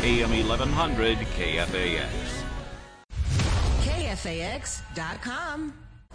AM 1100 KFAX. KFAX.com.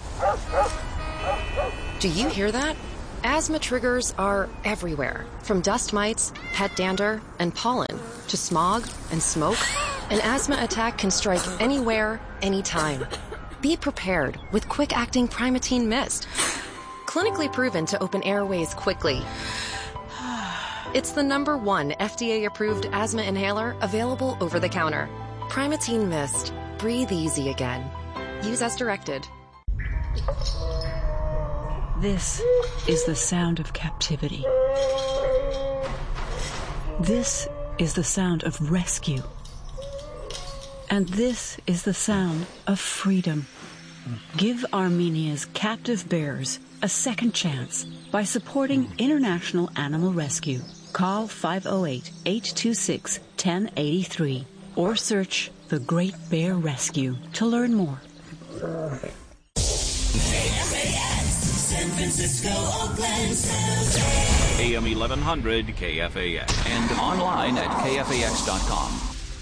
Do you hear that? Asthma triggers are everywhere, from dust mites, pet dander, and pollen, to smog and smoke. An asthma attack can strike anywhere, anytime. Be prepared with quick-acting Primatene Mist. Clinically proven to open airways quickly. It's the #1 FDA-approved asthma inhaler available over the counter. Primatene Mist. Breathe easy again. Use as directed. This is the sound of captivity. This is the sound of rescue. And this is the sound of freedom. Give Armenia's captive bears a second chance by supporting International Animal Rescue. Call 508-826-1083 or search The Great Bear Rescue to learn more. San Francisco, Oakland, San Jose. AM 1100 KFAX. And online at KFAX.com.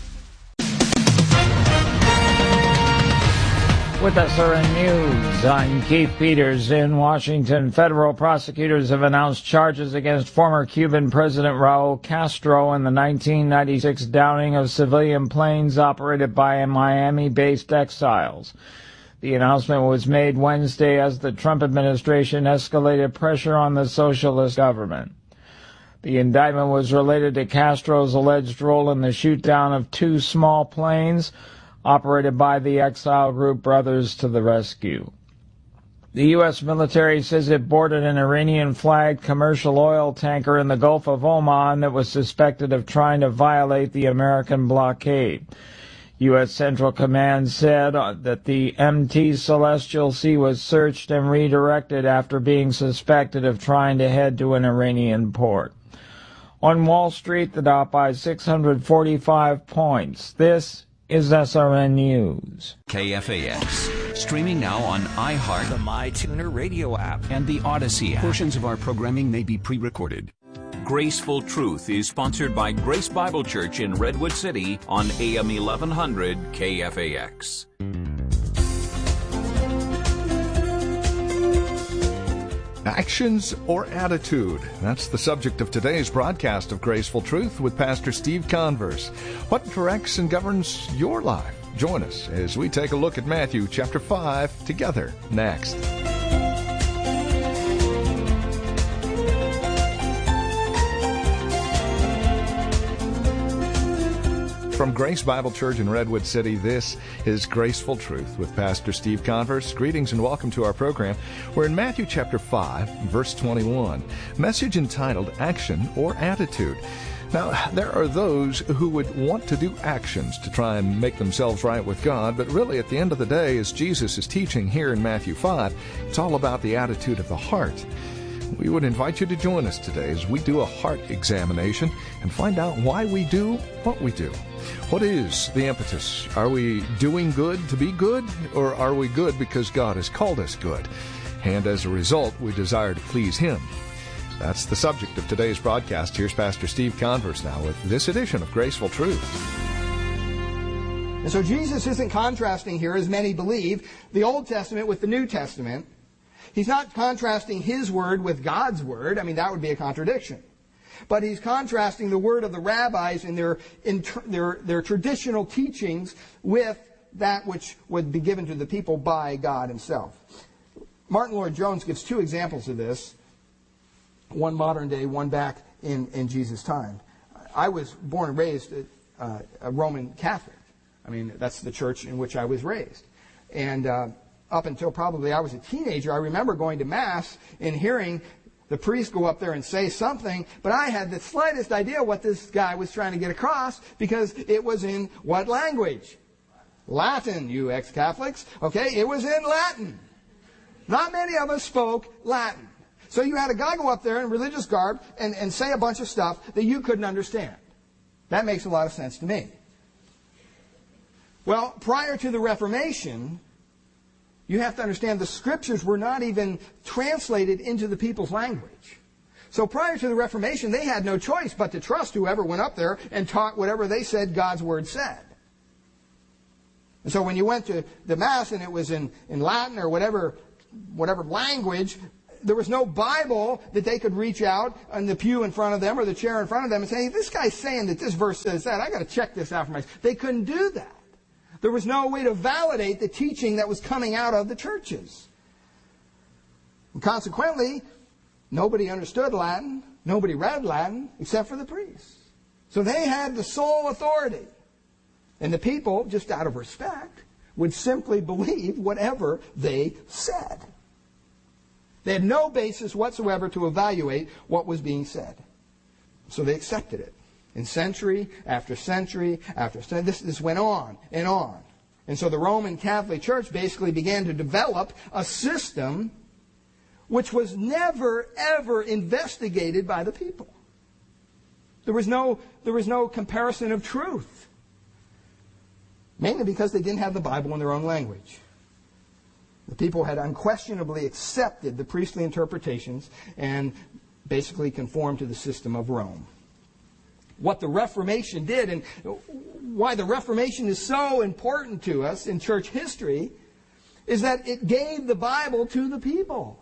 With SRN News, I'm Keith Peters. In Washington, federal prosecutors have announced charges against former Cuban President Raul Castro in the 1996 downing of civilian planes operated by Miami-based exiles. The announcement was made Wednesday as the Trump administration escalated pressure on the socialist government. The indictment was related to Castro's alleged role in the shoot-down of 2 small planes operated by the exile group Brothers to the Rescue. The U.S. military says it boarded an Iranian-flagged commercial oil tanker in the Gulf of Oman that was suspected of trying to violate the American blockade. U.S. Central Command said that the MT Celestial Sea was searched and redirected after being suspected of trying to head to an Iranian port. On Wall Street, the Dow by 645 points. This is SRN News. KFAX. Streaming now on iHeart, the MyTuner radio app, and the Odyssey app. Portions of our programming may be pre-recorded. Graceful Truth is sponsored by Grace Bible Church in Redwood City on AM 1100 KFAX. Actions or attitude? That's the subject of today's broadcast of Graceful Truth with Pastor Steve Converse. What directs and governs your life? Join us as we take a look at Matthew chapter 5 together next. From Grace Bible Church in Redwood City, this is Graceful Truth with Pastor Steve Converse. Greetings and welcome to our program. We're in Matthew chapter 5, verse 21. Message entitled Action or Attitude. Now, there are those who would want to do actions to try and make themselves right with God, but really at the end of the day, as Jesus is teaching here in Matthew 5, it's all about the attitude of the heart. We would invite you to join us today as we do a heart examination and find out why we do what we do. What is the impetus? Are we doing good to be good, or are we good because God has called us good? And as a result, we desire to please Him. That's the subject of today's broadcast. Here's Pastor Steve Converse now with this edition of Graceful Truth. And so Jesus isn't contrasting here, as many believe, the Old Testament with the New Testament. He's not contrasting His Word with God's Word. I mean, that would be a contradiction. But He's contrasting the word of the rabbis in their traditional teachings with that which would be given to the people by God Himself. Martin Lloyd-Jones gives 2 examples of this. One modern day, one back in Jesus' time. I was born and raised a Roman Catholic. I mean, that's the church in which I was raised. And up until probably I was a teenager, I remember going to Mass and hearing the priest go up there and say something, but I had the slightest idea what this guy was trying to get across because it was in what language? Latin, you ex-Catholics. Okay, it was in Latin. Not many of us spoke Latin. So you had a guy go up there in religious garb and say a bunch of stuff that you couldn't understand. That makes a lot of sense to me. Well, prior to the Reformation, you have to understand the Scriptures were not even translated into the people's language. So prior to the Reformation, they had no choice but to trust whoever went up there and taught whatever they said God's Word said. And so when you went to the Mass and it was in Latin or whatever language, there was no Bible that they could reach out on the pew in front of them or the chair in front of them and say, hey, this guy's saying that this verse says that. I got to check this out for myself. They couldn't do that. There was no way to validate the teaching that was coming out of the churches. And consequently, nobody understood Latin. Nobody read Latin except for the priests. So they had the sole authority. And the people, just out of respect, would simply believe whatever they said. They had no basis whatsoever to evaluate what was being said. So they accepted it. And century after century after century, this went on and on. And so the Roman Catholic Church basically began to develop a system which was never, ever investigated by the people. There was no comparison of truth. Mainly because they didn't have the Bible in their own language. The people had unquestionably accepted the priestly interpretations and basically conformed to the system of Rome. What the Reformation did, and why the Reformation is so important to us in church history, is that it gave the Bible to the people.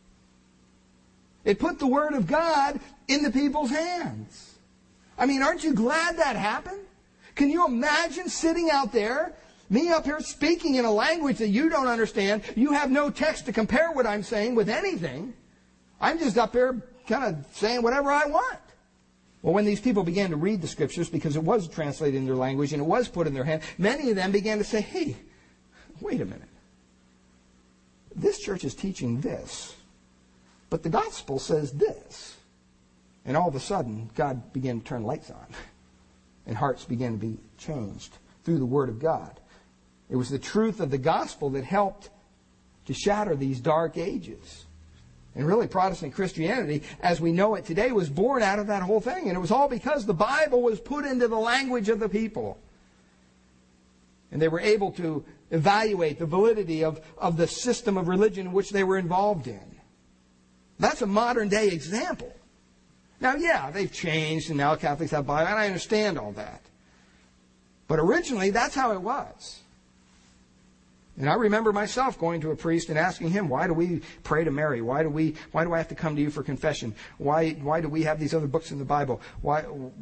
It put the Word of God in the people's hands. I mean, aren't you glad that happened? Can you imagine sitting out there, me up here speaking in a language that you don't understand? You have no text to compare what I'm saying with anything. I'm just up here kind of saying whatever I want. Well, when these people began to read the Scriptures, because it was translated in their language and it was put in their hand, many of them began to say, hey, wait a minute. This church is teaching this, but the gospel says this. And all of a sudden, God began to turn lights on. And hearts began to be changed through the Word of God. It was the truth of the gospel that helped to shatter these dark ages. And really, Protestant Christianity, as we know it today, was born out of that whole thing. And it was all because the Bible was put into the language of the people. And they were able to evaluate the validity of the system of religion in which they were involved in. That's a modern day example. Now, yeah, they've changed, and now Catholics have Bible, and I understand all that. But originally, that's how it was. And I remember myself going to a priest and asking him, why do we pray to Mary? Why do I have to come to you for confession? Why do we have these other books in the Bible? Why?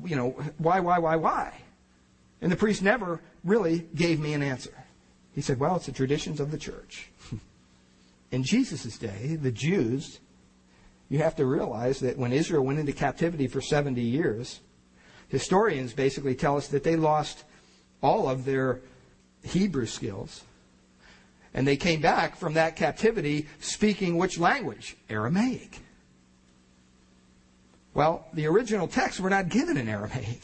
And the priest never really gave me an answer. He said, well, it's the traditions of the church. In Jesus' day, the Jews, you have to realize that when Israel went into captivity for 70 years, historians basically tell us that they lost all of their Hebrew skills. And they came back from that captivity speaking which language? Aramaic. Well, the original texts were not given in Aramaic.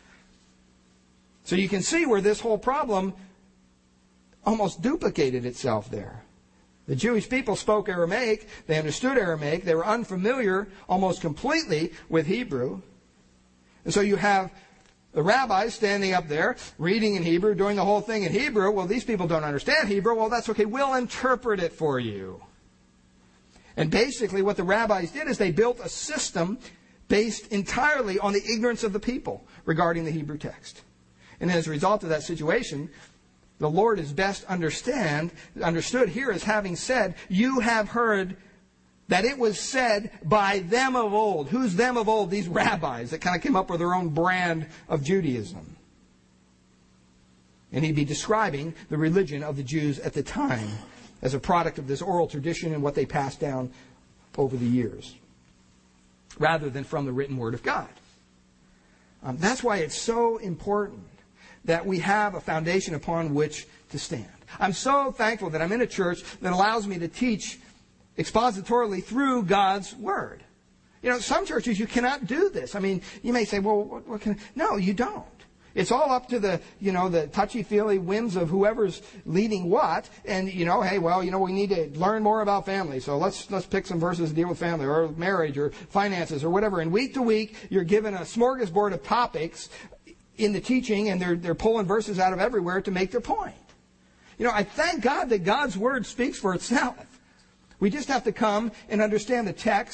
So you can see where this whole problem almost duplicated itself there. The Jewish people spoke Aramaic. They understood Aramaic. They were unfamiliar almost completely with Hebrew. And so you have the rabbis standing up there, reading in Hebrew, doing the whole thing in Hebrew. Well, these people don't understand Hebrew. Well, that's okay. We'll interpret it for you. And basically what the rabbis did is they built a system based entirely on the ignorance of the people regarding the Hebrew text. And as a result of that situation, the Lord is best understood here as having said, you have heard that it was said by them of old. Who's them of old? These rabbis that kind of came up with their own brand of Judaism. And he'd be describing the religion of the Jews at the time as a product of this oral tradition and what they passed down over the years, rather than from the written Word of God. That's why it's so important that we have a foundation upon which to stand. I'm so thankful that I'm in a church that allows me to teach expositorily through God's Word. You know, some churches you cannot do this. I mean, you may say, well, what can... No, you don't. It's all up to the touchy-feely whims of whoever's leading what. And, hey, we need to learn more about family. So let's pick some verses to deal with family or marriage or finances or whatever. And week to week, you're given a smorgasbord of topics in the teaching, and they're pulling verses out of everywhere to make their point. I thank God that God's Word speaks for itself. We just have to come and understand the text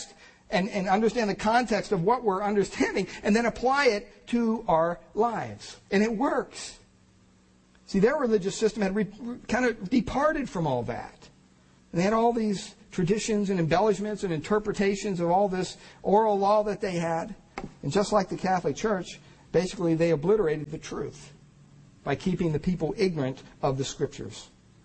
and understand the context of what we're understanding and then apply it to our lives. And it works. See, their religious system had kind of departed from all that. And they had all these traditions and embellishments and interpretations of all this oral law that they had. And just like the Catholic Church, basically they obliterated the truth by keeping the people ignorant of the Scriptures.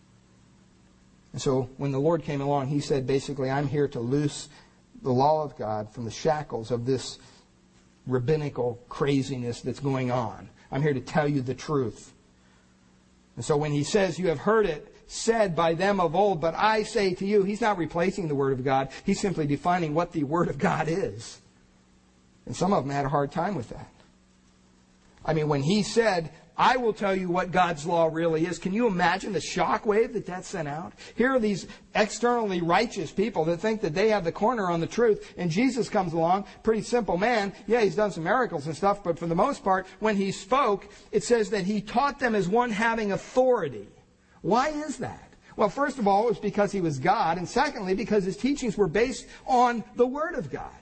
And so when the Lord came along, He said basically, I'm here to loose the law of God from the shackles of this rabbinical craziness that's going on. I'm here to tell you the truth. And so when He says, you have heard it said by them of old, but I say to you, He's not replacing the Word of God. He's simply defining what the Word of God is. And some of them had a hard time with that. I mean, when He said, I will tell you what God's law really is. Can you imagine the shockwave that sent out? Here are these externally righteous people that think that they have the corner on the truth. And Jesus comes along, pretty simple man. Yeah, He's done some miracles and stuff, but for the most part, when He spoke, it says that He taught them as one having authority. Why is that? Well, first of all, it was because He was God. And secondly, because His teachings were based on the Word of God.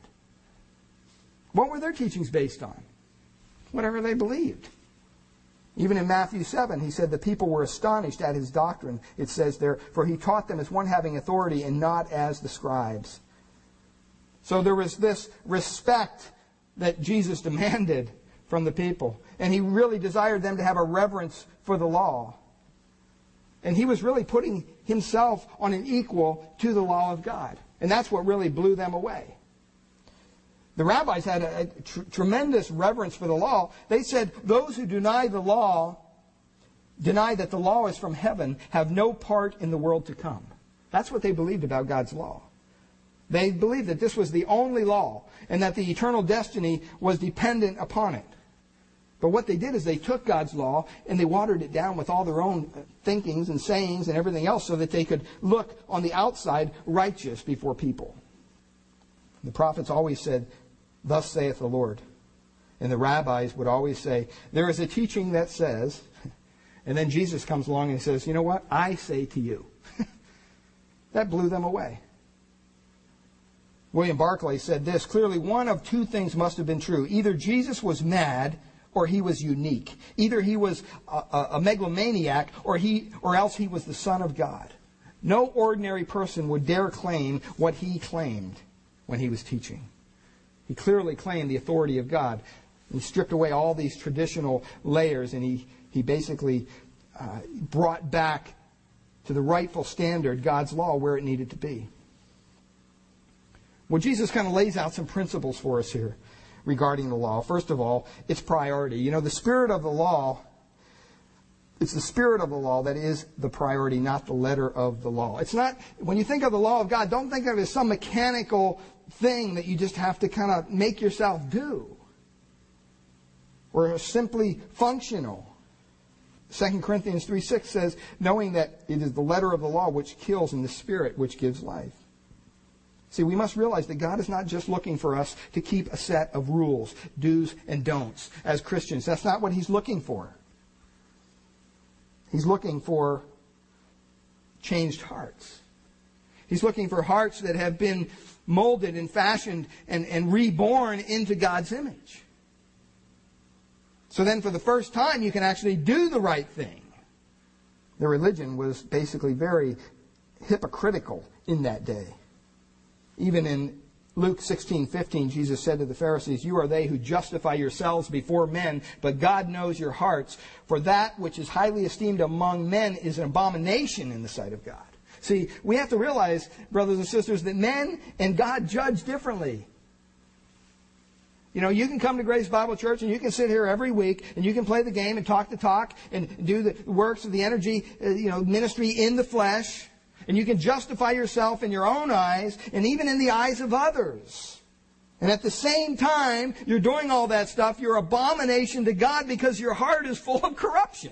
What were their teachings based on? Whatever they believed. Even in Matthew 7, He said the people were astonished at His doctrine. It says there, for He taught them as one having authority and not as the scribes. So there was this respect that Jesus demanded from the people. And He really desired them to have a reverence for the law. And He was really putting Himself on an equal to the law of God. And that's what really blew them away. The rabbis had a tremendous reverence for the law. They said, those who deny the law, deny that the law is from heaven, have no part in the world to come. That's what they believed about God's law. They believed that this was the only law and that the eternal destiny was dependent upon it. But what they did is they took God's law and they watered it down with all their own thinkings and sayings and everything else so that they could look on the outside righteous before people. The prophets always said, thus saith the Lord. And the rabbis would always say, there is a teaching that says, and then Jesus comes along and says, you know what? I say to you. That blew them away. William Barclay said this, clearly one of two things must have been true. Either Jesus was mad or He was unique. Either He was a megalomaniac or else He was the Son of God. No ordinary person would dare claim what He claimed when He was teaching. He clearly claimed the authority of God. He stripped away all these traditional layers and he basically brought back to the rightful standard God's law where it needed to be. Well, Jesus kind of lays out some principles for us here regarding the law. First of all, its priority. You know, the spirit of the law, it's the spirit of the law that is the priority, not the letter of the law. It's not, when you think of the law of God, don't think of it as some mechanical thing that you just have to kind of make yourself do. Or simply functional. 2 Corinthians 3:6 says, knowing that it is the letter of the law which kills and the spirit which gives life. See, we must realize that God is not just looking for us to keep a set of rules, do's and don'ts as Christians. That's not what He's looking for. He's looking for changed hearts. He's looking for hearts that have been molded and fashioned and reborn into God's image. So then for the first time you can actually do the right thing. Their religion was basically very hypocritical in that day. Even in Luke 16:15, Jesus said to the Pharisees, you are they who justify yourselves before men, but God knows your hearts. For that which is highly esteemed among men is an abomination in the sight of God. See, we have to realize, brothers and sisters, that men and God judge differently. You know, you can come to Grace Bible Church and you can sit here every week and you can play the game and talk the talk and do the works of the energy, ministry in the flesh. And you can justify yourself in your own eyes and even in the eyes of others. And at the same time, you're doing all that stuff, you're abomination to God because your heart is full of corruption.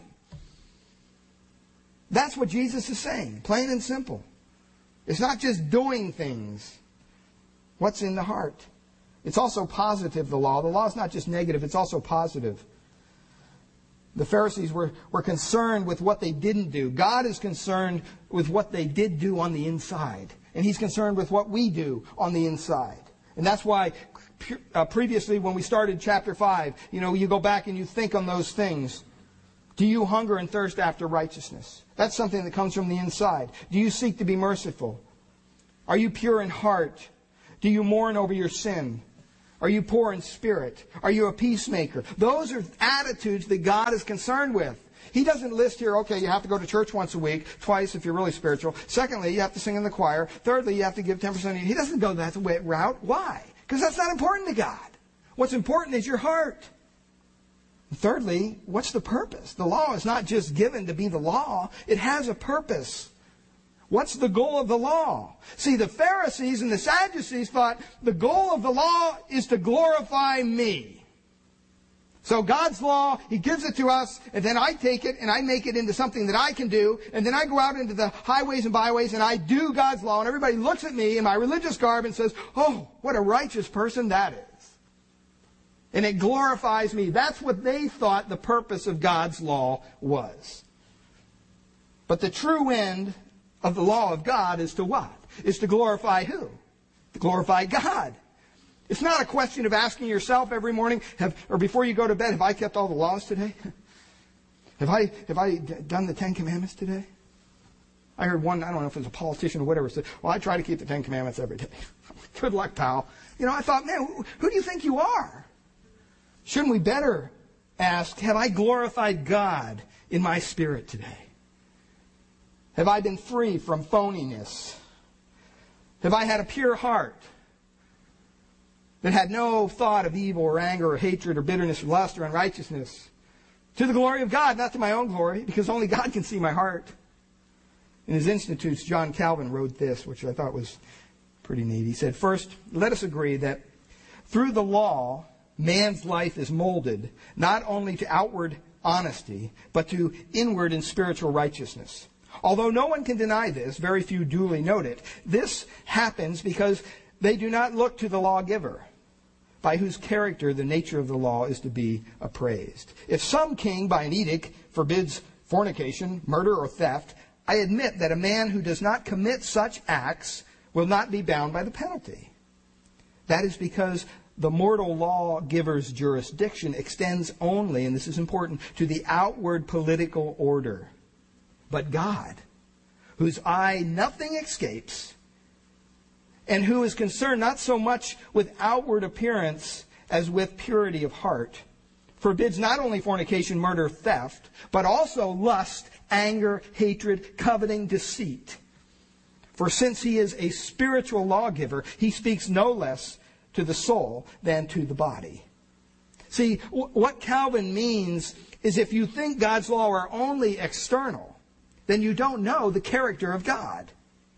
That's what Jesus is saying, plain and simple. It's not just doing things. What's in the heart? It's also positive, the law. The law is not just negative, it's also positive. The Pharisees were concerned with what they didn't do. God is concerned with what they did do on the inside. And He's concerned with what we do on the inside. And that's why previously when we started chapter 5, you go back and you think on those things. Do you hunger and thirst after righteousness? That's something that comes from the inside. Do you seek to be merciful? Are you pure in heart? Do you mourn over your sin? Are you poor in spirit? Are you a peacemaker? Those are attitudes that God is concerned with. He doesn't list here, okay, you have to go to church once a week, twice if you're really spiritual. Secondly, you have to sing in the choir. Thirdly, you have to give 10%. He doesn't go that route. Why? Because that's not important to God. What's important is your heart. Thirdly, what's the purpose? The law is not just given to be the law. It has a purpose. What's the goal of the law? See, the Pharisees and the Sadducees thought the goal of the law is to glorify me. So God's law, He gives it to us, and then I take it and I make it into something that I can do, and then I go out into the highways and byways and I do God's law, and everybody looks at me in my religious garb and says, oh, what a righteous person that is. And it glorifies me. That's what they thought the purpose of God's law was. But the true end of the law of God is to what? Is to glorify who? To glorify God. It's not a question of asking yourself every morning, or before you go to bed, have I kept all the laws today? Have I done the 10 Commandments today? I heard one, I don't know if it was a politician or whatever, said, well, I try to keep the 10 Commandments every day. Good luck, pal. I thought, man, who do you think you are? Shouldn't we better ask, have I glorified God in my spirit today? Have I been free from phoniness? Have I had a pure heart that had no thought of evil or anger or hatred or bitterness or lust or unrighteousness? To the glory of God, not to my own glory, because only God can see my heart. In his Institutes, John Calvin wrote this, which I thought was pretty neat. He said, first, let us agree that through the law, man's life is molded not only to outward honesty, but to inward and spiritual righteousness. Although no one can deny this, very few duly note it. This happens because they do not look to the lawgiver, by whose character the nature of the law is to be appraised. If some king, by an edict, forbids fornication, murder, or theft, I admit that a man who does not commit such acts will not be bound by the penalty. That is because the mortal lawgiver's jurisdiction extends only, and this is important, to the outward political order. But God, whose eye nothing escapes, and who is concerned not so much with outward appearance as with purity of heart, forbids not only fornication, murder, theft, but also lust, anger, hatred, coveting, deceit. For since he is a spiritual lawgiver, he speaks no less to the soul than to the body. See, what Calvin means is if you think God's law are only external, then you don't know the character of God.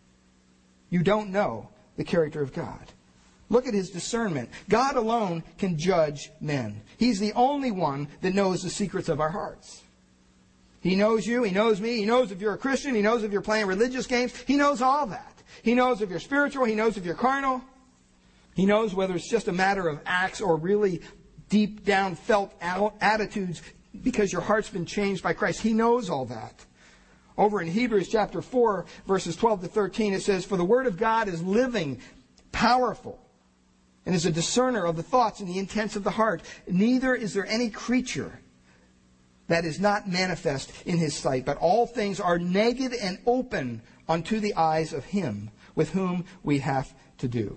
You don't know the character of God. Look at his discernment. God alone can judge men. He's the only one that knows the secrets of our hearts. He knows you. He knows me. He knows if you're a Christian. He knows if you're playing religious games. He knows all that. He knows if you're spiritual. He knows if you're carnal. He knows whether it's just a matter of acts or really deep down felt attitudes because your heart's been changed by Christ. He knows all that. Over in Hebrews chapter 4, verses 12 to 13, it says, for the word of God is living, powerful, and is a discerner of the thoughts and the intents of the heart. Neither is there any creature that is not manifest in his sight, but all things are naked and open unto the eyes of him with whom we have to do.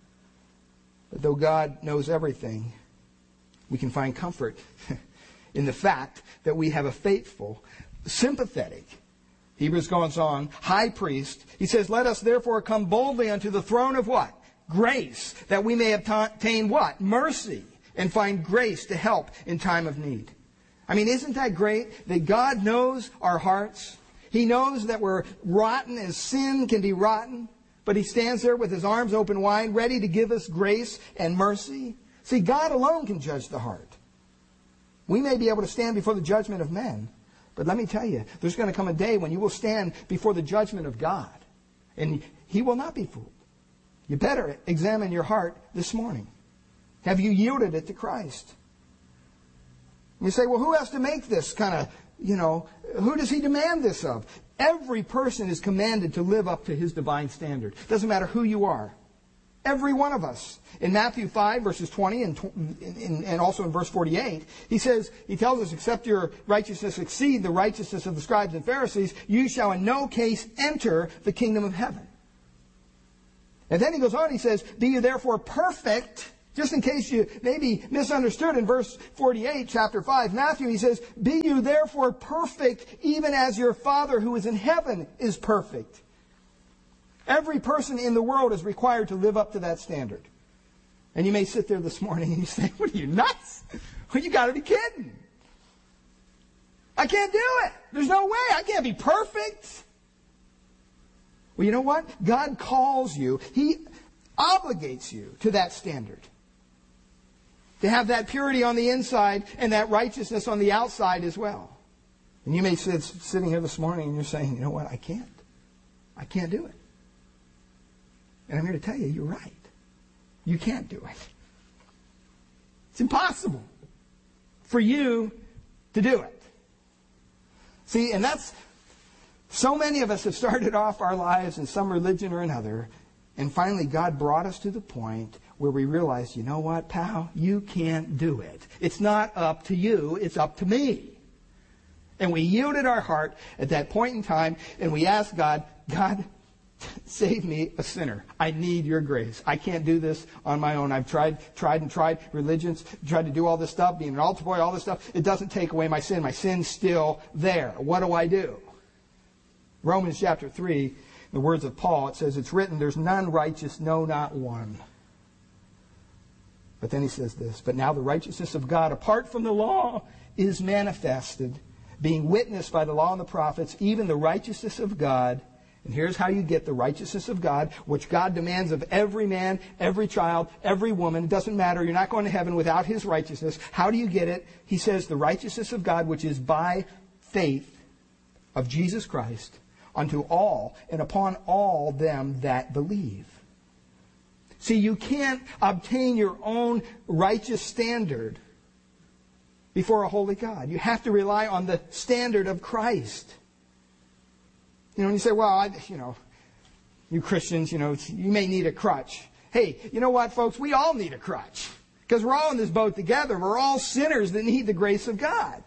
But though God knows everything, we can find comfort in the fact that we have a faithful, sympathetic, Hebrews goes on, high priest. He says, let us therefore come boldly unto the throne of what? Grace, that we may obtain what? Mercy, and find grace to help in time of need. I mean, isn't that great that God knows our hearts? He knows that we're rotten as sin can be rotten, but He stands there with His arms open wide, ready to give us grace and mercy. See, God alone can judge the heart. We may be able to stand before the judgment of men, but let me tell you, there's going to come a day when you will stand before the judgment of God, and He will not be fooled. You better examine your heart this morning. Have you yielded it to Christ? You say, well, who has to make this kind of, who does He demand this of? Every person is commanded to live up to His divine standard. Doesn't matter who you are. every one of us. In Matthew 5, verses 20 and also in verse 48, he tells us, except your righteousness exceed the righteousness of the scribes and Pharisees, you shall in no case enter the kingdom of heaven. And then he goes on, he says, be you therefore perfect. Just in case you maybe misunderstood in verse 48, chapter 5, Matthew, he says, be you therefore perfect, even as your Father who is in heaven is perfect. Every person in the world is required to live up to that standard. And you may sit there this morning and you say, what are you, nuts? Well, you got to be kidding. I can't do it. There's no way. I can't be perfect. Well, you know what? God calls you. He obligates you to that standard. To have that purity on the inside and that righteousness on the outside as well. And you may sit sitting here this morning and you're saying, you know what? I can't. I can't do it. And I'm here to tell you, you're right. You can't do it. It's impossible for you to do it. See, and that's, so many of us have started off our lives in some religion or another, and finally God brought us to the point where we realized, you know what, pal, you can't do it. It's not up to you, it's up to me. And we yielded our heart at that point in time, and we asked God, save me, a sinner. I need your grace. I can't do this on my own. I've tried religions, tried to do all this stuff, being an altar boy, all this stuff. It doesn't take away my sin. My sin's still there. What do I do? Romans chapter 3, the words of Paul, it says, it's written, there's none righteous, no, not one. But then he says this, but now the righteousness of God apart from the law is manifested, being witnessed by the law and the prophets, even the righteousness of God. And here's how you get the righteousness of God, which God demands of every man, every child, every woman. It doesn't matter. You're not going to heaven without His righteousness. How do you get it? He says the righteousness of God, which is by faith of Jesus Christ, unto all and upon all them that believe. See, you can't obtain your own righteous standard before a holy God. You have to rely on the standard of Christ. You know, and you say, well, you Christians, you may need a crutch. Hey, you know what, folks? We all need a crutch. Because we're all in this boat together. We're all sinners that need the grace of God.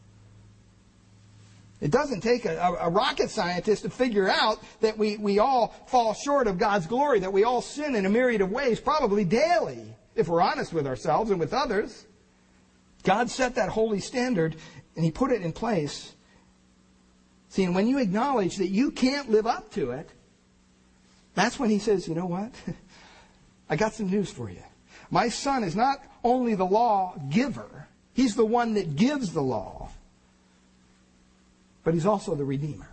It doesn't take a rocket scientist to figure out that we all fall short of God's glory, that we all sin in a myriad of ways, probably daily, if we're honest with ourselves and with others. God set that holy standard, and He put it in place. See, and when you acknowledge that you can't live up to it, that's when He says, you know what? I got some news for you. My Son is not only the law giver, He's the one that gives the law, but He's also the Redeemer.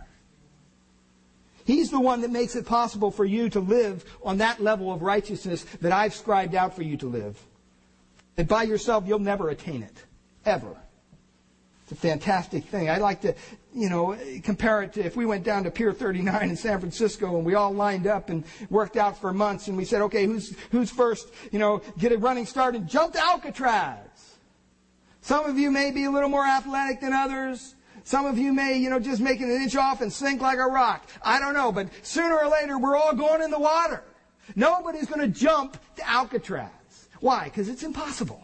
He's the one that makes it possible for you to live on that level of righteousness that I've scribed out for you to live. That by yourself you'll never attain it. Ever. It's a fantastic thing. I like to, compare it to if we went down to Pier 39 in San Francisco and we all lined up and worked out for months and we said, okay, who's first, get a running start and jump to Alcatraz. Some of you may be a little more athletic than others. Some of you may, just make it an inch off and sink like a rock. I don't know, but sooner or later we're all going in the water. Nobody's going to jump to Alcatraz. Why? Because it's impossible.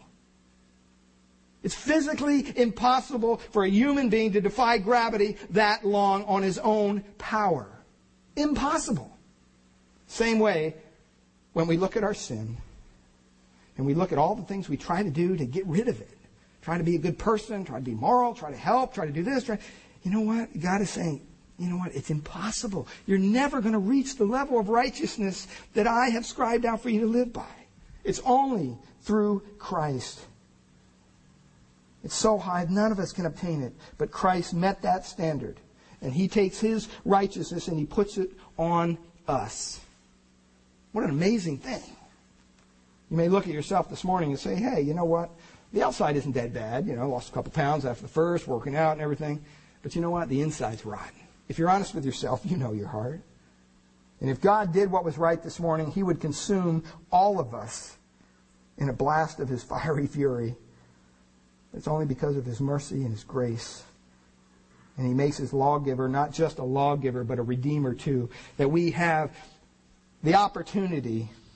It's physically impossible for a human being to defy gravity that long on his own power. Impossible. Same way, when we look at our sin, and we look at all the things we try to do to get rid of it, try to be a good person, try to be moral, try to help, try to do this, you know what? God is saying, you know what? It's impossible. You're never going to reach the level of righteousness that I have scribed out for you to live by. It's only through Christ. It's so high, none of us can obtain it. But Christ met that standard. And He takes His righteousness and He puts it on us. What an amazing thing. You may look at yourself this morning and say, hey, you know what? The outside isn't that bad. Lost a couple pounds after the first, working out and everything. But you know what? The inside's rotten. If you're honest with yourself, you know your heart. And if God did what was right this morning, He would consume all of us in a blast of His fiery fury. It's only because of His mercy and His grace. And He makes His lawgiver not just a lawgiver, but a redeemer too. That we have the opportunity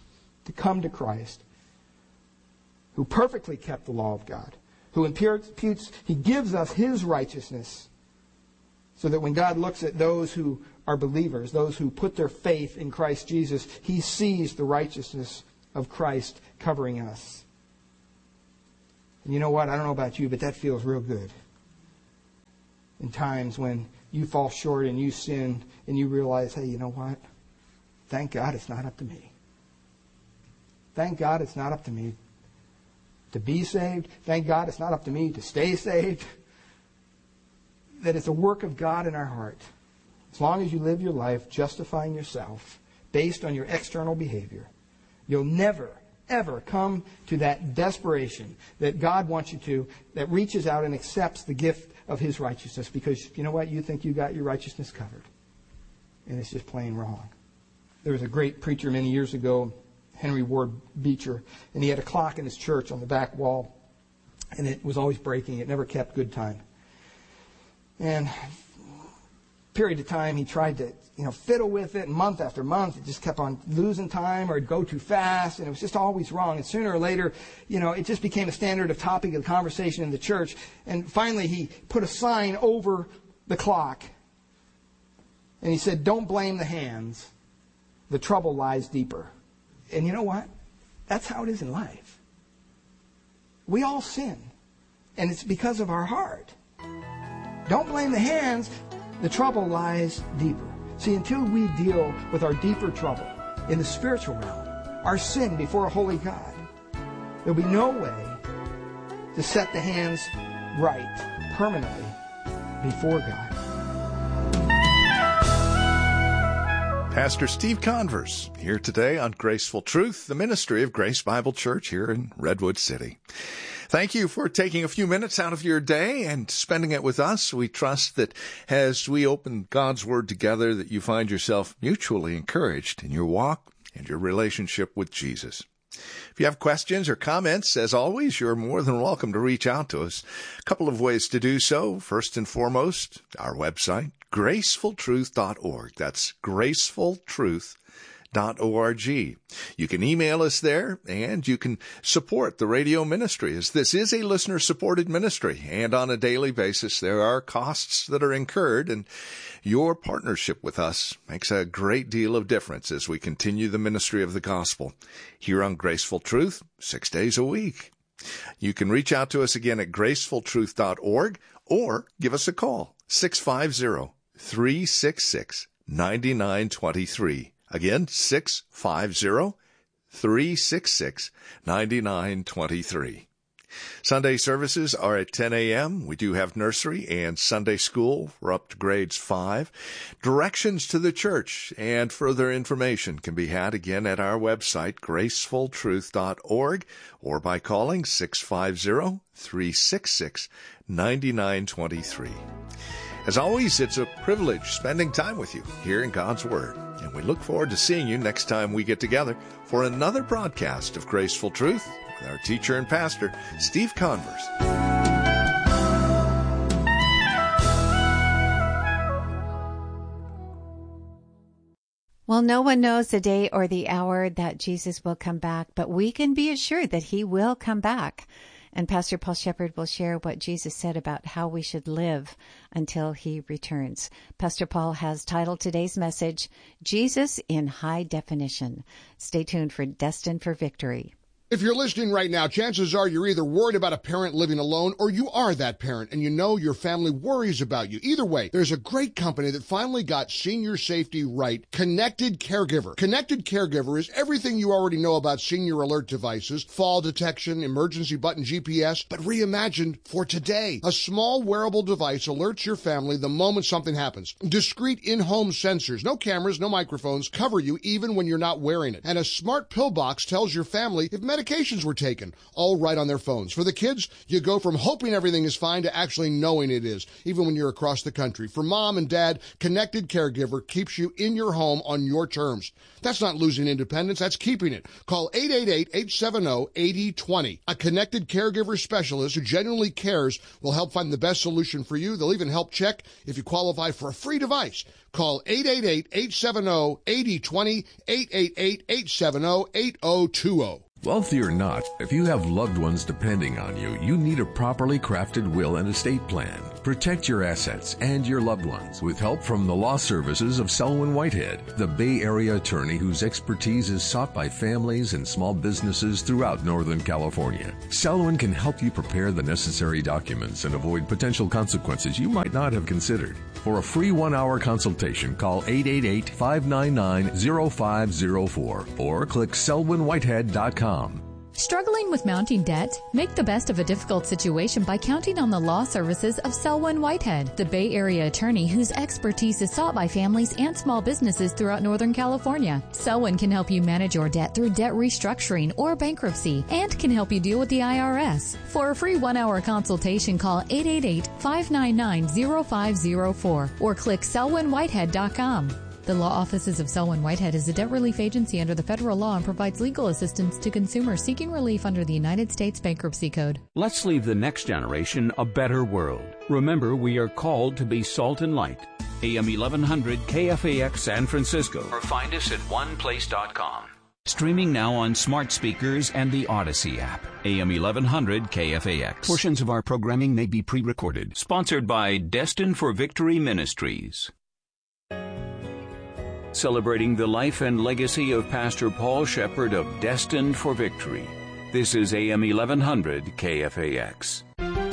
to come to Christ, who perfectly kept the law of God, who imputes, he gives us his righteousness, so that when God looks at those who are believers, those who put their faith in Christ Jesus, he sees the righteousness of Christ covering us. And you know what? I don't know about you, but that feels real good. In times when you fall short and you sin and you realize, hey, you know what? Thank God it's not up to me. Thank God it's not up to me to be saved. Thank God it's not up to me to stay saved. That it's a work of God in our heart. As long as you live your life justifying yourself based on your external behavior, you'll never, ever come to that desperation that God wants you to, that reaches out and accepts the gift of his righteousness, because you know what? You think you got your righteousness covered. And it's just plain wrong. There was a great preacher many years ago, Henry Ward Beecher, and he had a clock in his church on the back wall, and it was always breaking. It never kept good time. And period of time he tried to fiddle with it, and month after month it just kept on losing time, or it'd go too fast, and it was just always wrong. And sooner or later, it just became a standard of topic of conversation in the church. And finally he put a sign over the clock, and he said, "Don't blame the hands. The trouble lies deeper." And you know what? That's how it is in life. We all sin, and it's because of our heart. Don't blame the hands. The trouble lies deeper. See, until we deal with our deeper trouble in the spiritual realm, our sin before a holy God, there'll be no way to set the hands right permanently before God. Pastor Steve Converse here today on Graceful Truth, the ministry of Grace Bible Church here in Redwood City. Thank you for taking a few minutes out of your day and spending it with us. We trust that as we open God's Word together, that you find yourself mutually encouraged in your walk and your relationship with Jesus. If you have questions or comments, as always, you're more than welcome to reach out to us. A couple of ways to do so. First and foremost, our website, gracefultruth.org. That's gracefultruth.org. You can email us there, and you can support the radio ministry, as this is a listener-supported ministry, and on a daily basis there are costs that are incurred, and your partnership with us makes a great deal of difference as we continue the ministry of the gospel here on Graceful Truth 6 days a week. You can reach out to us again at gracefultruth.org, or give us a call, 650-366-9923. Again, 650-366-9923. Sunday services are at 10 a.m. We do have nursery and Sunday school. We're up to grades 5. Directions to the church and further information can be had again at our website, gracefultruth.org, or by calling 650-366-9923. As always, it's a privilege spending time with you here in God's Word, and we look forward to seeing you next time we get together for another broadcast of Graceful Truth with our teacher and pastor, Steve Converse. Well, no one knows the day or the hour that Jesus will come back, but we can be assured that he will come back. And Pastor Paul Shepherd will share what Jesus said about how we should live until he returns. Pastor Paul has titled today's message, Jesus in High Definition. Stay tuned for Destined for Victory. If you're listening right now, chances are you're either worried about a parent living alone or you are that parent and you know your family worries about you. Either way, there's a great company that finally got senior safety right, Connected Caregiver. Connected Caregiver is everything you already know about senior alert devices, fall detection, emergency button GPS, but reimagined for today. A small wearable device alerts your family the moment something happens. Discreet in-home sensors, no cameras, no microphones, cover you even when you're not wearing it. And a smart pill box tells your family if medication medications were taken, all right on their phones. For the kids, you go from hoping everything is fine to actually knowing it is, even when you're across the country. For mom and dad, Connected Caregiver keeps you in your home on your terms. That's not losing independence, that's keeping it. Call 888-870-8020. A Connected Caregiver specialist who genuinely cares will help find the best solution for you. They'll even help check if you qualify for a free device. Call 888-870-8020, 888-870-8020. Wealthy or not, if you have loved ones depending on you, you need a properly crafted will and estate plan. Protect your assets and your loved ones with help from the law services of Selwyn Whitehead, the Bay Area attorney whose expertise is sought by families and small businesses throughout Northern California. Selwyn can help you prepare the necessary documents and avoid potential consequences you might not have considered. For a free 1-hour consultation, call 888-599-0504 or click selwynwhitehead.com. Struggling with mounting debt? Make the best of a difficult situation by counting on the law services of Selwyn Whitehead, the Bay Area attorney whose expertise is sought by families and small businesses throughout Northern California. Selwyn can help you manage your debt through debt restructuring or bankruptcy and can help you deal with the IRS. For a free 1-hour consultation, call 888-599-0504 or click selwynwhitehead.com. The law offices of Selwyn Whitehead is a debt relief agency under the federal law and provides legal assistance to consumers seeking relief under the United States Bankruptcy Code. Let's leave the next generation a better world. Remember, we are called to be salt and light. AM 1100 KFAX San Francisco. Or find us at oneplace.com. Streaming now on smart speakers and the Odyssey app. AM 1100 KFAX. Portions of our programming may be pre-recorded. Sponsored by Destined for Victory Ministries. Celebrating the life and legacy of Pastor Paul Shepherd of Destined for Victory. This is AM 1100 KFAX.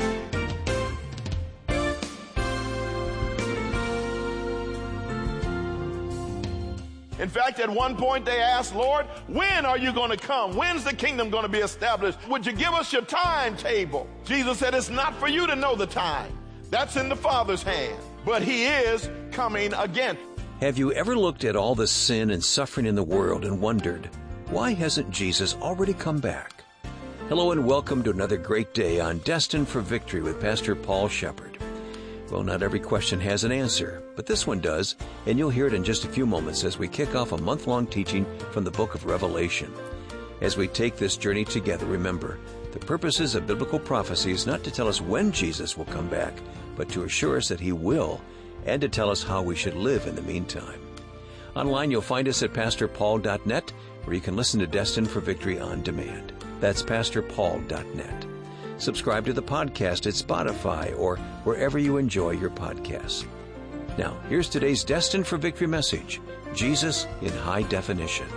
In fact, at one point they asked, Lord, when are you going to come? When's the kingdom going to be established? Would you give us your timetable? Jesus said, it's not for you to know the time. That's in the Father's hand. But he is coming again. Have you ever looked at all the sin and suffering in the world and wondered, why hasn't Jesus already come back? Hello and welcome to another great day on Destined for Victory with Pastor Paul Shepherd. Well, not every question has an answer, but this one does, and you'll hear it in just a few moments as we kick off a month-long teaching from the book of Revelation. As we take this journey together, remember, the purposes of biblical prophecy is not to tell us when Jesus will come back, but to assure us that he will, and to tell us how we should live in the meantime. Online, you'll find us at pastorpaul.net, where you can listen to Destined for Victory on demand. That's pastorpaul.net. Subscribe to the podcast at Spotify or wherever you enjoy your podcasts. Now, here's today's Destined for Victory message, Jesus in High Definition.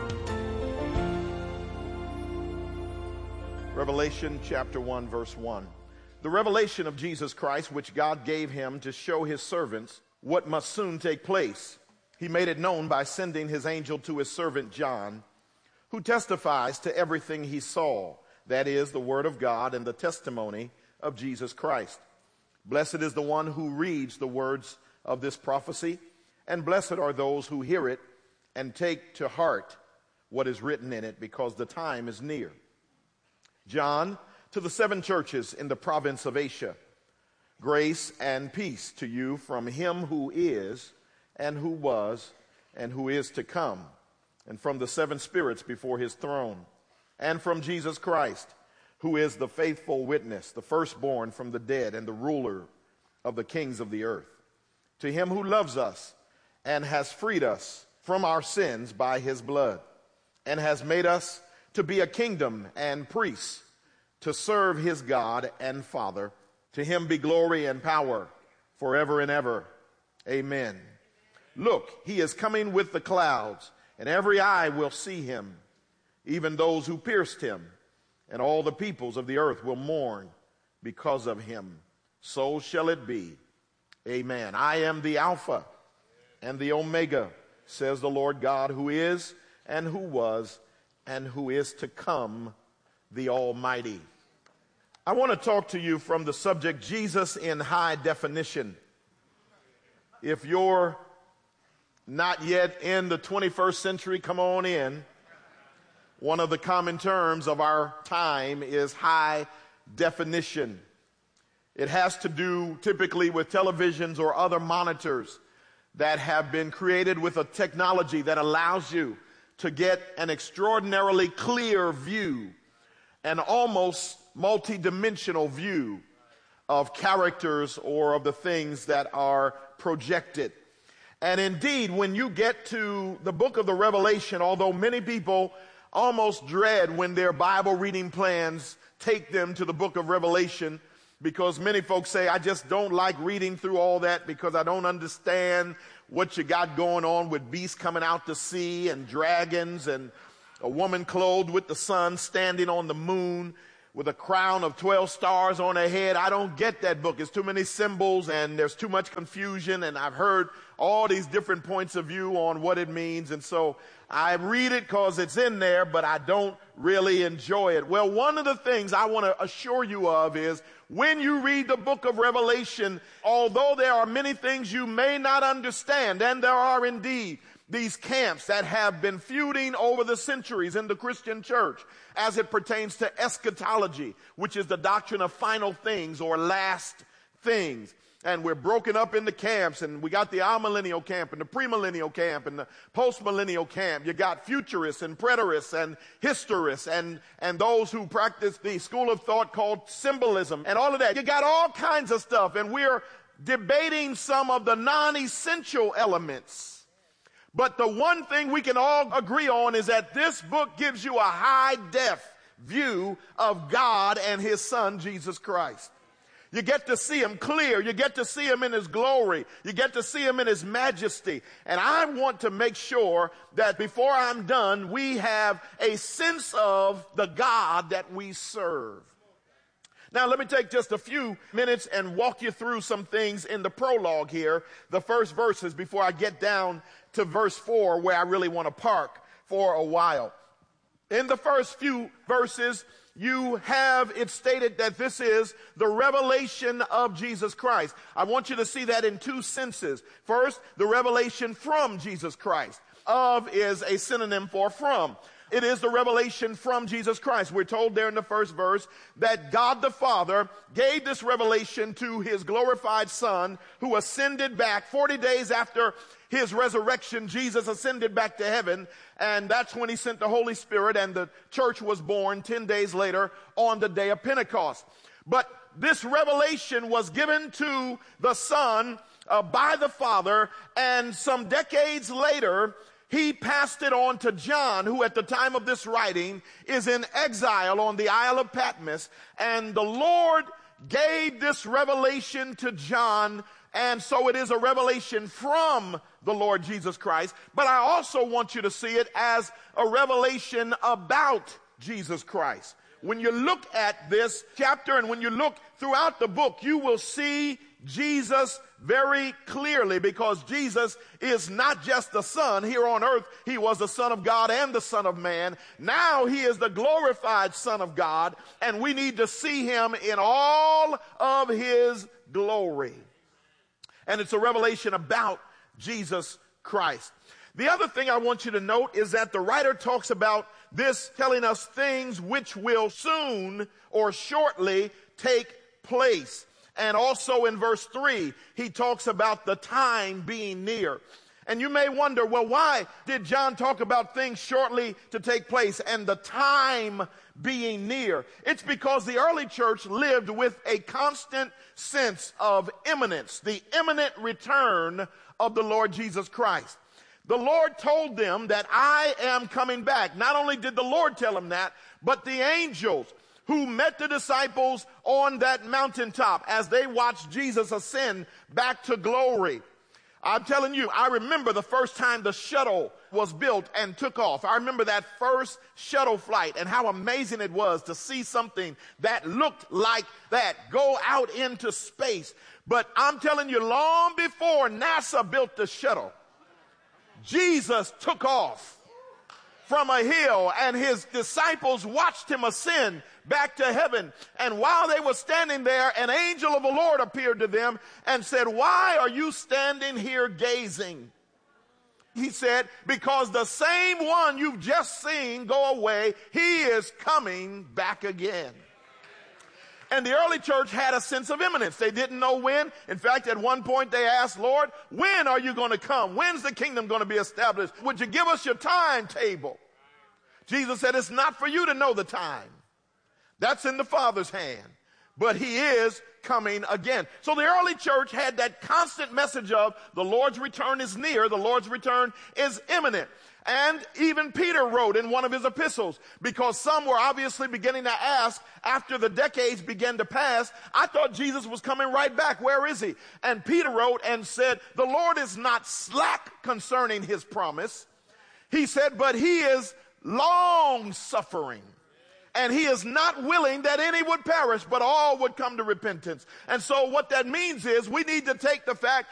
Revelation chapter 1, verse 1. The revelation of Jesus Christ, which God gave him to show his servants what must soon take place. He made it known by sending his angel to his servant John, who testifies to everything he saw, that is, the word of God and the testimony of Jesus Christ. Blessed is the one who reads the words of this prophecy, and blessed are those who hear it and take to heart what is written in it, because the time is near. John, to the 7 churches in the province of Asia, grace and peace to you from him who is, and who was, and who is to come, and from the 7 spirits before his throne, and from Jesus Christ, who is the faithful witness, the firstborn from the dead, and the ruler of the kings of the earth. To him who loves us, and has freed us from our sins by his blood, and has made us to be a kingdom and priests, to serve his God and Father. To him be glory and power forever and ever. Amen. Look, he is coming with the clouds, and every eye will see him, even those who pierced him, and all the peoples of the earth will mourn because of him. So shall it be. Amen. I am the Alpha and the Omega, says the Lord God, who is, and who was, and who is to come, the Almighty. I want to talk to you from the subject, Jesus in High Definition. If you're not yet in the 21st century, come on in. One of the common terms of our time is high definition. It has to do typically with televisions or other monitors that have been created with a technology that allows you to get an extraordinarily clear view, an almost multi-dimensional view of characters or of the things that are projected. And indeed, when you get to the book of the Revelation, although many people almost dread when their Bible reading plans take them to the book of Revelation, because many folks say, I just don't like reading through all that because I don't understand what you got going on with beasts coming out to sea and dragons and a woman clothed with the sun standing on the moon with a crown of 12 stars on her head. I don't get that book. It's too many symbols and there's too much confusion, and I've heard all these different points of view on what it means, and so I read it because it's in there, but I don't really enjoy it. Well, one of the things I want to assure you of is when you read the book of Revelation, although there are many things you may not understand, and there are indeed these camps that have been feuding over the centuries in the Christian church as it pertains to eschatology, which is the doctrine of final things or last things. And we're broken up into camps, and we got the amillennial camp and the premillennial camp and the postmillennial camp. You got futurists and preterists and historists and those who practice the school of thought called symbolism and all of that. You got all kinds of stuff, and we're debating some of the non-essential elements. But the one thing we can all agree on is that this book gives you a high-def view of God and his son, Jesus Christ. You get to see him clear. You get to see him in his glory. You get to see him in his majesty. And I want to make sure that before I'm done, we have a sense of the God that we serve. Now, let me take just a few minutes and walk you through some things in the prologue here, the first verses, before I get down to verse 4, where I really want to park for a while. In the first few verses, you have it stated that this is the revelation of Jesus Christ. I want you to see that in two senses. First, the revelation from Jesus Christ. Of is a synonym for from. It is the revelation from Jesus Christ. We're told there in the first verse that God the Father gave this revelation to his glorified Son, who ascended back 40 days after his resurrection. Jesus ascended back to heaven, and that's when he sent the Holy Spirit, and the church was born 10 days later on the day of Pentecost. But this revelation was given to the Son by the Father, and some decades later, he passed it on to John, who at the time of this writing is in exile on the Isle of Patmos. And the Lord gave this revelation to John, and so it is a revelation from the Lord Jesus Christ. But I also want you to see it as a revelation about Jesus Christ. When you look at this chapter and when you look throughout the book, you will see Jesus very clearly, because Jesus is not just the Son. Here on earth, he was the Son of God and the Son of Man. Now he is the glorified Son of God, and we need to see him in all of his glory. And it's a revelation about Jesus Christ. The other thing I want you to note is that the writer talks about this telling us things which will soon or shortly take place. And also in verse 3, he talks about the time being near. And you may wonder, well, why did John talk about things shortly to take place and the time being near? It's because the early church lived with a constant sense of imminence, the imminent return of the Lord Jesus Christ. The Lord told them that I am coming back. Not only did the Lord tell them that, but the angels who met the disciples on that mountaintop as they watched Jesus ascend back to glory. I'm telling you, I remember the first time the shuttle was built and took off. I remember that first shuttle flight and how amazing it was to see something that looked like that go out into space. But I'm telling you, long before NASA built the shuttle, Jesus took off from a hill, and his disciples watched him ascend back to heaven. And while they were standing there, an angel of the Lord appeared to them and said, "Why are you standing here gazing?" he said, because the same one you've just seen go away, he is coming back again. And the early church had a sense of imminence. They didn't know when. In fact, at one point they asked, Lord, when are you going to come? When's the kingdom going to be established? Would you give us your timetable? Jesus said, it's not for you to know the time. That's in the Father's hand. But he is coming again. So the early church had that constant message of the Lord's return is near, the Lord's return is imminent. And even Peter wrote in one of his epistles, because some were obviously beginning to ask after the decades began to pass, I thought Jesus was coming right back. Where is he? And Peter wrote and said, the Lord is not slack concerning his promise. He said, but he is long suffering. And he is not willing that any would perish, but all would come to repentance. And so what that means is we need to take the fact